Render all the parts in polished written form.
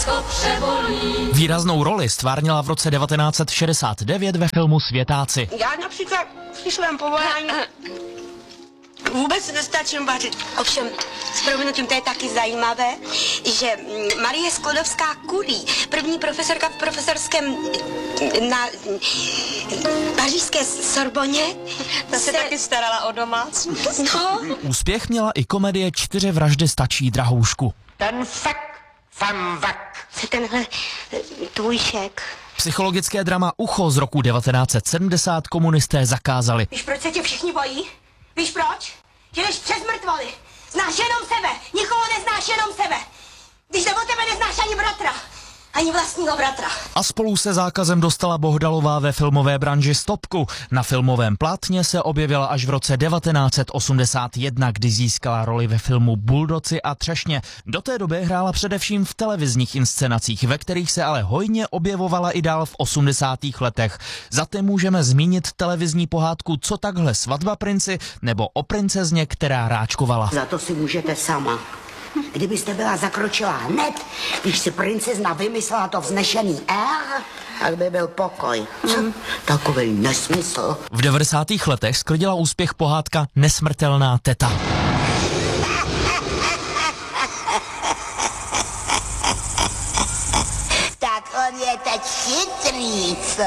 Výraznou roli stvárnila v roce 1969 ve filmu Světáci. Já například při svém povolání vůbec nestačím vařit. Ovšem, s prominutím to je taky zajímavé, že Marie Sklodovská-Curie, první profesorka v profesorském na pařížské Sorboně, ta se taky starala o domácnost. No. Úspěch měla i komedie 4 vraždy stačí drahoušku. Ten fak, fan vak. Co tenhle tvůj šek? Psychologické drama Ucho z roku 1970 komunisté zakázali. Víš, proč se tě všichni bojí? Víš proč? Že jdeš přes mrtvoly. Znáš jenom sebe. Nikoho neznáš, jenom sebe. Když od tebe neznáš ani bratra. Ani vlastního bratra. A spolu se zákazem dostala Bohdalová ve filmové branži stopku. Na filmovém plátně se objevila až v roce 1981, kdy získala roli ve filmu Buldoci a třešně. Do té doby hrála především v televizních inscenacích, ve kterých se ale hojně objevovala i dál v 80. letech. Zatem můžeme zmínit televizní pohádku Co takhle svatba princi nebo O princezně, která ráčkovala. Za to si můžete sama. Kdybyste byla zakročila hned, když si princezna vymyslela to vznešený R, tak by byl pokoj. Takový nesmysl. V 90. letech sklidila úspěch pohádka Nesmrtelná teta. Tak on je teď chytrý, co?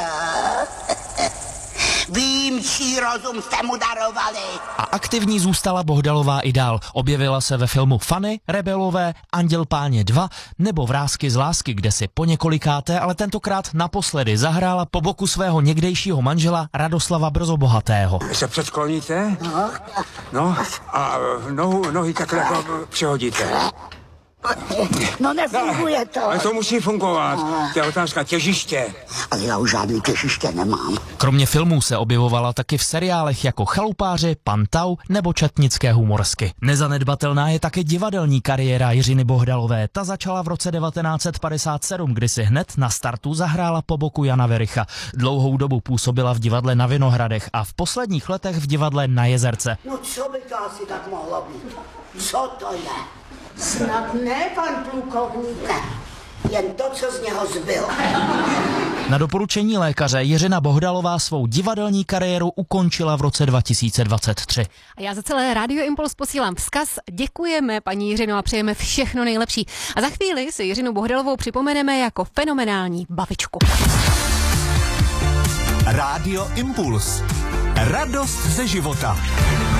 Vím, čí rozum jste mu darovali. A aktivní zůstala Bohdalová i dál. Objevila se ve filmu Fanny, Rebelové, Anděl Páně 2 nebo Vrásky z lásky, kde si poněkolikáté, ale tentokrát naposledy zahrála po boku svého někdejšího manžela Radoslava Brzobohatého. Se předkloníte? No a nohy takhle jako přehodíte. No nefunguje to. Ale to musí fungovat. To je otázka těžiště. Ale já už žádný těžiště nemám. Kromě filmů se objevovala taky v seriálech jako Chalupáři, Pan Tau nebo Četnické humorsky. Nezanedbatelná je také divadelní kariéra Jiřiny Bohdalové. Ta začala v roce 1957, kdy si hned na startu zahrála po boku Jana Vericha. Dlouhou dobu působila v divadle na Vinohradech a v posledních letech v divadle na Jezerce. No co by to asi tak mohlo být? Co to je? Snad ne, pan plukovník. Ne. Jen to, co z něho zbylo. Na doporučení lékaře Jiřina Bohdalová svou divadelní kariéru ukončila v roce 2023. A já za celé Radio Impuls posílám vzkaz. Děkujeme, paní Jiřino, a přejeme všechno nejlepší. A za chvíli si Jiřinu Bohdalovou připomeneme jako fenomenální babičku. Radio Impuls. Radost ze života.